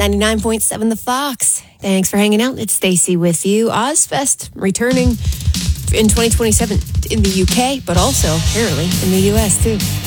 99.7 The Fox. Thanks for hanging out. It's Stacey with you. Ozfest returning in 2027 in the UK, but also apparently in the US too.